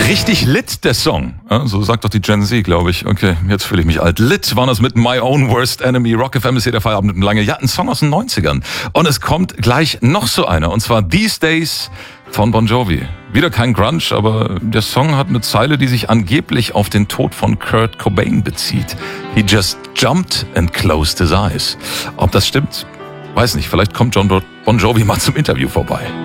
Richtig lit, der Song. Ja, so sagt doch die Gen Z, glaube ich. Okay, jetzt fühle ich mich alt. Lit waren das mit My Own Worst Enemy. Rock FM ist hier der Feierabend mit lange. Ja, ein Song aus den 90ern. Und es kommt gleich noch so einer. Und zwar These Days von Bon Jovi. Wieder kein Grunge, aber der Song hat eine Zeile, die sich angeblich auf den Tod von Kurt Cobain bezieht. He just jumped and closed his eyes. Ob das stimmt? Weiß nicht. Vielleicht kommt Bon Jovi mal zum Interview vorbei.